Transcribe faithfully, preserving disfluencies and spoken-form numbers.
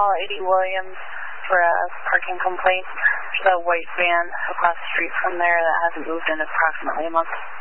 call eighty Williams for a parking complaint. There's a white van across the street from there that hasn't moved in approximately a month.